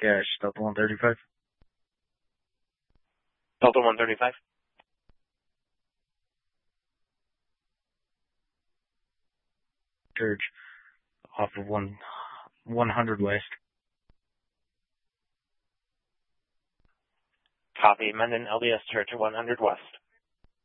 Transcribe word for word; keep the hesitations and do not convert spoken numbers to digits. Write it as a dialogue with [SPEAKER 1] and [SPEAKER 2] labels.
[SPEAKER 1] Cash, Delta one thirty-five.
[SPEAKER 2] Delta one thirty-five.
[SPEAKER 1] Church, off of one, 100 West.
[SPEAKER 2] Copy. Mendon L D S Church at one hundred West.